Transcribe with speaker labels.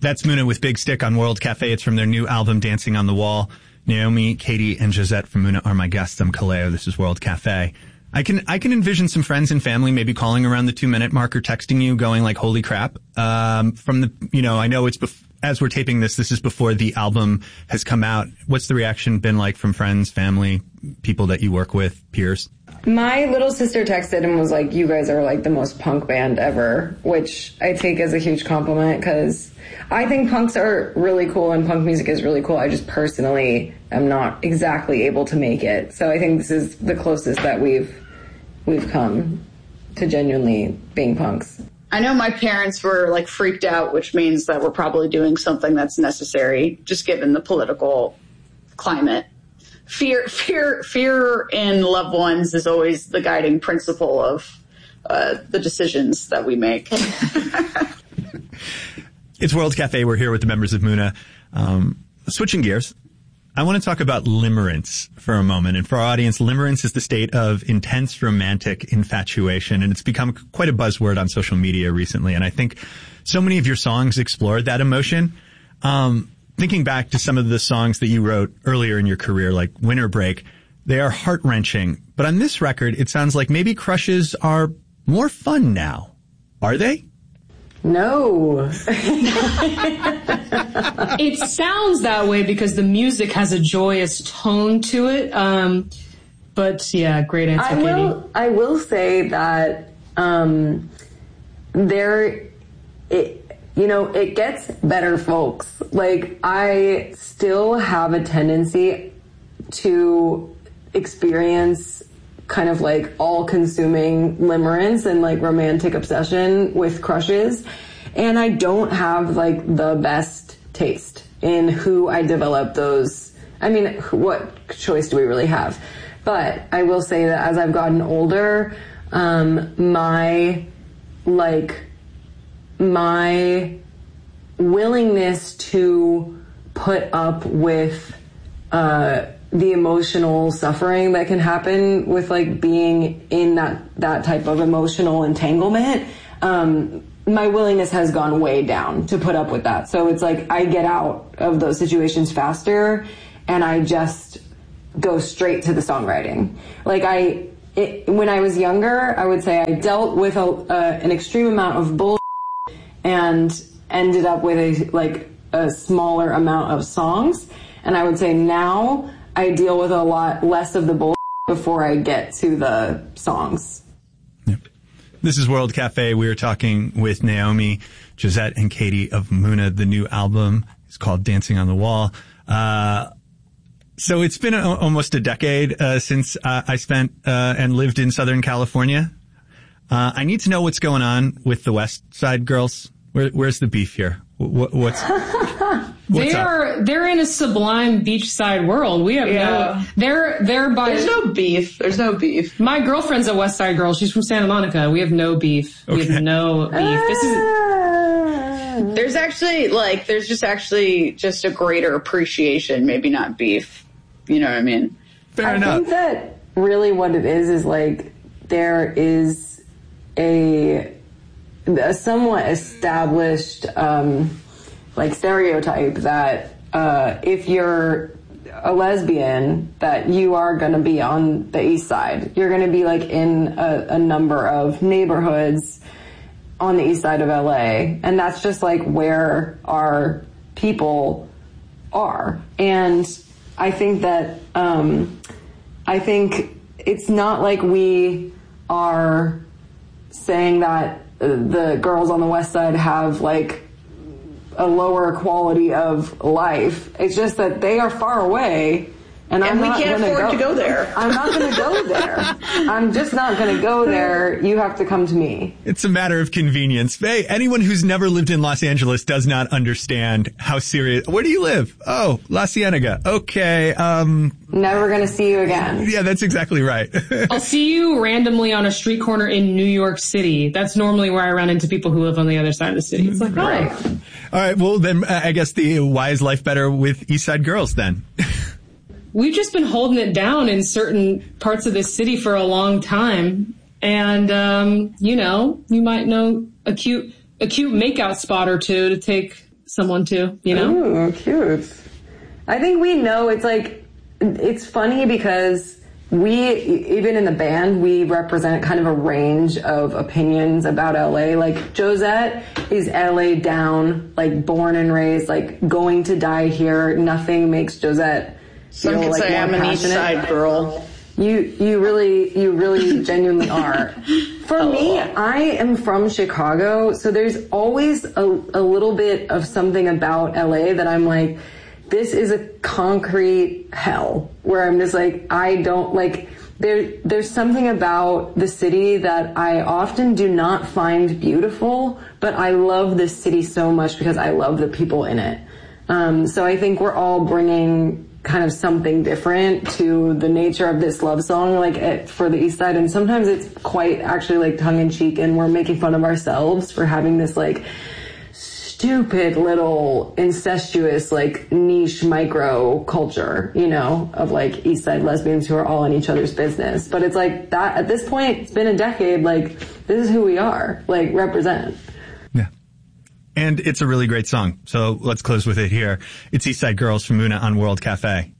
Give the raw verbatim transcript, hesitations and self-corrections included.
Speaker 1: That's Muna with Big Stick on World Cafe. It's from their new album, Dancing on the Wall. Naomi, Katie, and Josette from Muna are my guests. I'm Kaleo. This is World Cafe. I can, I can envision some friends and family maybe calling around the two minute mark or texting you going like, holy crap. Um, from the, you know, I know it's bef- as we're taping this, this is before the album has come out. What's the reaction been like from friends, family, people that you work with, peers?
Speaker 2: My little sister texted and was like, you guys are like the most punk band ever, which I take as a huge compliment because I think punks are really cool and punk music is really cool. I just personally am not exactly able to make it. So I think this is the closest that we've we've come to genuinely being punks.
Speaker 3: I know my parents were like freaked out, which means that we're probably doing something that's necessary, just given the political climate. Fear, fear, fear in loved ones is always the guiding principle of uh, the decisions that we make.
Speaker 1: It's World Cafe. We're here with the members of Muna. Um, switching gears, I want to talk about limerence for a moment. And for our audience, limerence is the state of intense romantic infatuation, and it's become quite a buzzword on social media recently. And I think so many of your songs explored that emotion. Um, thinking back to some of the songs that you wrote earlier in your career, like Winter Break, they are heart-wrenching. But on this record, it sounds like maybe crushes are more fun now. Are they?
Speaker 2: No.
Speaker 4: It sounds that way because the music has a joyous tone to it. Um, but yeah, great answer,
Speaker 2: I will,
Speaker 4: Katie.
Speaker 2: I will say that um, there, it, you know, it gets better, folks. Like, I still have a tendency to experience kind of like all-consuming limerence and like romantic obsession with crushes. And I don't have like the best taste in who I develop those. I mean, what choice do we really have? But I will say that as I've gotten older, um, my, like, my willingness to put up with, uh, the emotional suffering that can happen with like being in that, that type of emotional entanglement, um, my willingness has gone way down to put up with that. So it's like I get out of those situations faster and I just go straight to the songwriting. Like I, it, when I was younger, I would say I dealt with a, uh, an extreme amount of bullshit and ended up with a, like a smaller amount of songs. And I would say now I deal with a lot less of the bullshit before I get to the songs.
Speaker 1: Yep. This is World Cafe. We are talking with Naomi, Josette, and Katie of Muna. The new album is called Dancing on the Wall. Uh, so it's been a, almost a decade uh, since uh, I spent uh, and lived in Southern California. Uh, I need to know what's going on with the West Side girls. Where, where's the beef here? What, what's...
Speaker 4: What's they are up? They're in a sublime beachside world. We have yeah. no they're they're by
Speaker 3: There's no beef. There's no beef.
Speaker 4: My girlfriend's a West Side girl. She's from Santa Monica. We have no beef. Okay. We have no beef. Uh, this is
Speaker 3: There's actually like there's just actually just a greater appreciation, maybe not beef. You know what I mean?
Speaker 1: Fair
Speaker 2: I
Speaker 1: enough.
Speaker 2: think that really what it is is like there is a a somewhat established um like stereotype that uh if you're a lesbian that you are going to be on the east side. You're going to be like in a, a number of neighborhoods on the east side of L A, and that's just like where our people are. And I think that um I think it's not like we are saying that the girls on the west side have like a lower quality of life. It's just that they are far away, and,
Speaker 3: and
Speaker 2: I'm
Speaker 3: we
Speaker 2: not
Speaker 3: can't
Speaker 2: gonna
Speaker 3: afford
Speaker 2: go.
Speaker 3: to go there.
Speaker 2: I'm not going to go there. I'm just not going to go there. You have to come to me.
Speaker 1: It's a matter of convenience. Hey, anyone who's never lived in Los Angeles does not understand how serious. Where do you live? Oh, La Cienega. Okay. Um.
Speaker 2: Never going to see you again.
Speaker 1: Yeah, that's exactly right.
Speaker 4: I'll see you randomly on a street corner in New York City. That's normally where I run into people who live on the other side of the city. It's like,
Speaker 2: right.
Speaker 4: Oh.
Speaker 1: All right. Well, then uh, I guess the why is life better with East Side girls then?
Speaker 4: We've just been holding it down in certain parts of this city for a long time. And, um, you know, you might know a cute, a cute makeout spot or two to take someone too, you know?
Speaker 2: Ooh, cute. I think we know it's like, it's funny because we, even in the band, we represent kind of a range of opinions about L A. Like, Josette is L A down, like, born and raised, like, going to die here. Nothing makes Josette feel,
Speaker 3: Some could
Speaker 2: like,
Speaker 3: say
Speaker 2: more
Speaker 3: I'm an East
Speaker 2: passionate.
Speaker 3: Side girl.
Speaker 2: You, you really, you really genuinely are. For me, I am from Chicago, so there's always a, a little bit of something about L A that I'm like, this is a concrete hell, where I'm just like, I don't like, there, there's something about the city that I often do not find beautiful, but I love this city so much because I love the people in it. Um, so I think we're all bringing kind of something different to the nature of this love song, like it, for the East Side. And sometimes it's quite actually like tongue in cheek, and we're making fun of ourselves for having this like stupid little incestuous like niche micro culture, you know, of like East Side lesbians who are all in each other's business. But it's like that at this point, it's been a decade, like this is who we are, like represent.
Speaker 1: Yeah. And it's a really great song. So let's close with it here. It's East Side Girls from Muna on World Cafe.